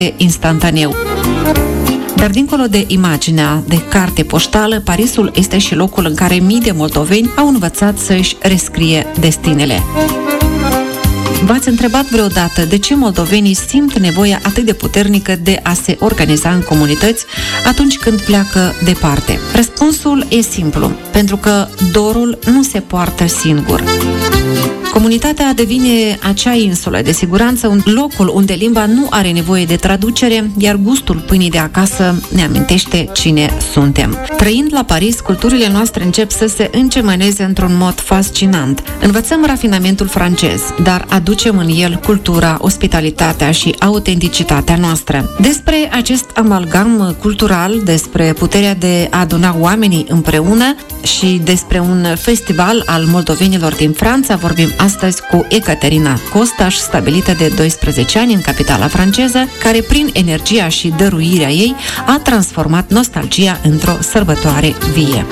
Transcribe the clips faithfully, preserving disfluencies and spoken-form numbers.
instantaneu. Dar dincolo de imaginea de carte poștală, Parisul este și locul în care mii de moldoveni au învățat să-și rescrie destinele. V-ați întrebat vreodată de ce moldovenii simt nevoia atât de puternică de a se organiza în comunități atunci când pleacă departe? Răspunsul e simplu, pentru că dorul nu se poartă singur. Comunitatea devine acea insulă de siguranță, un locul unde limba nu are nevoie de traducere, iar gustul pâinii de acasă ne amintește cine suntem. Trăind la Paris, culturile noastre încep să se încemăneze într-un mod fascinant. Învățăm rafinamentul francez, dar aducem în el cultura, ospitalitatea și autenticitatea noastră. Despre acest amalgam cultural, despre puterea de a aduna oamenii împreună și despre un festival al moldovenilor din Franța vorbim astăzi cu Ecaterina Costaș, stabilită de doisprezece ani în capitala franceză, care prin energia și dăruirea ei a transformat nostalgia într-o sărbătoare vie.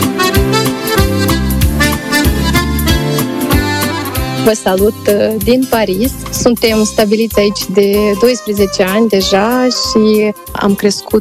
Vă salut din Paris. Suntem stabiliți aici de doisprezece ani deja și am crescut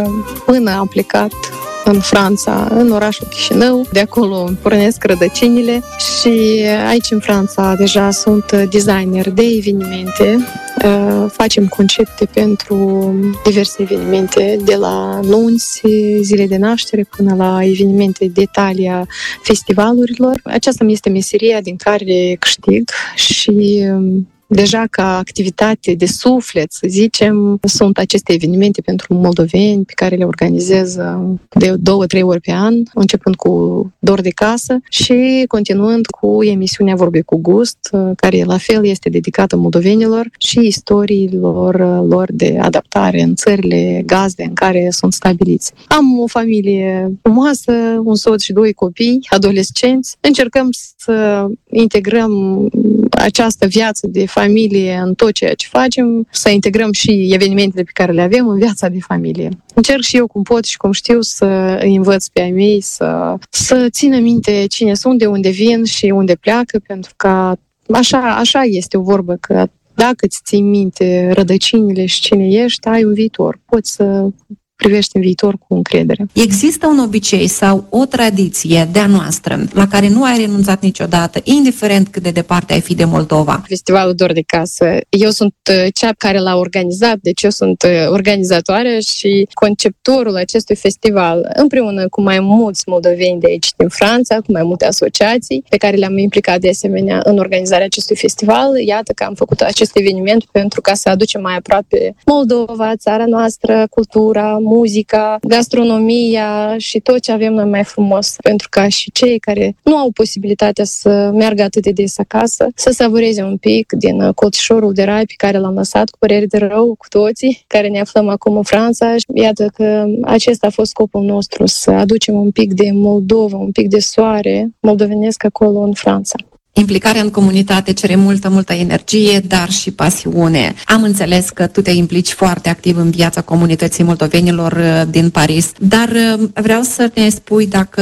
până am plecat în Franța, în orașul Chișinău. De acolo îmi pornesc rădăcinile și aici în Franța deja sunt designer de evenimente. Facem concepte pentru diverse evenimente, de la nunți, zile de naștere, până la evenimente de talia festivalurilor. Aceasta mi este meseria din care câștig și deja ca activitate de suflet, să zicem, sunt aceste evenimente pentru moldoveni pe care le organizez de două, trei ori pe an, începând cu Dor de Casă și continuând cu emisiunea Vorbe cu Gust, care la fel este dedicată moldovenilor și istoriilor lor de adaptare în țările gazde în care sunt stabiliți. Am o familie frumoasă, un soț și doi copii, adolescenți. Încercăm să integrăm această viață de familie în tot ceea ce facem, să integrăm și evenimentele pe care le avem în viața de familie. Încerc și eu cum pot și cum știu să îi învăț pe ai mei să, să țină minte cine sunt, de unde vin și unde pleacă, pentru că așa, așa este o vorbă, că dacă îți ții minte rădăcinile și cine ești, ai un viitor. Poți să privești în viitor cu încredere. Există un obicei sau o tradiție de-a noastră la care nu ai renunțat niciodată, indiferent cât de departe ai fi de Moldova? Festivalul Dor de Casă. Eu sunt cea care l-a organizat, deci eu sunt organizatoare și conceptorul acestui festival, împreună cu mai mulți moldoveni de aici din Franța, cu mai multe asociații pe care le-am implicat de asemenea în organizarea acestui festival. Iată că am făcut acest eveniment pentru ca să aducem mai aproape Moldova, țara noastră, cultura, muzica, gastronomia și tot ce avem noi mai frumos, pentru ca și cei care nu au posibilitatea să meargă atât de des acasă, să savureze un pic din colțișorul de rai pe care l-am lăsat cu părere de rău cu toții, care ne aflăm acum în Franța. Iată că acesta a fost scopul nostru, să aducem un pic de Moldova, un pic de soare moldovenesc acolo în Franța. Implicarea în comunitate cere multă, multă energie, dar și pasiune. Am înțeles că tu te implici foarte activ în viața comunității moldovenilor din Paris, dar vreau să ne spui dacă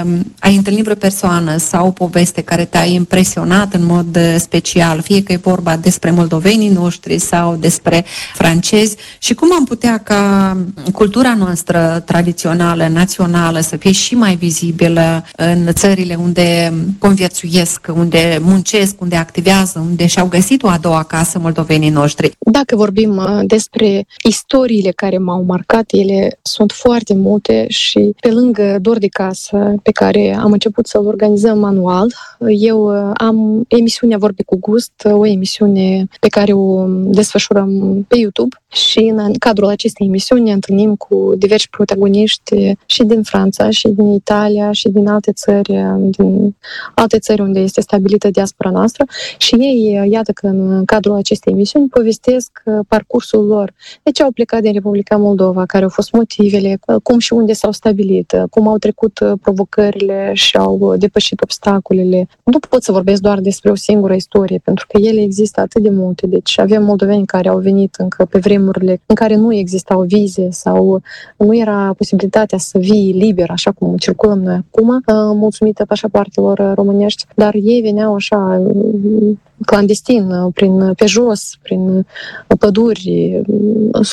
ai întâlnit vreo persoană sau o poveste care te-a impresionat în mod special, fie că e vorba despre moldovenii noștri sau despre francezi, și cum am putea ca cultura noastră tradițională, națională, să fie și mai vizibilă în țările unde conviețuiesc, unde muncesc, unde activează, unde și-au găsit o a doua casă moldovenii noștri. Dacă vorbim despre istoriile care m-au marcat, ele sunt foarte multe și pe lângă Dor de Casă, pe care am început să-l organizăm anual, eu am emisiunea Vorbe cu Gust, o emisiune pe care o desfășurăm pe YouTube și în cadrul acestei emisiuni ne întâlnim cu diversi protagoniști și din Franța, și din Italia, și din alte țări, din alte țări unde este stabilită diaspora noastră și ei, iată că în cadrul acestei emisiuni povestesc parcursul lor. De ce au plecat din Republica Moldova, care au fost motivele, cum și unde s-au stabilit, cum au trecut provocările și au depășit obstacolele. Nu pot să vorbesc doar despre o singură istorie, pentru că ele există atât de multe. Deci avem moldoveni care au venit încă pe vremurile în care nu existau vize sau nu era posibilitatea să vii liber, așa cum circulăm noi acum, mulțumită pașapoartelor românești, dar ei veneau așa clandestin, prin, pe jos, prin păduri,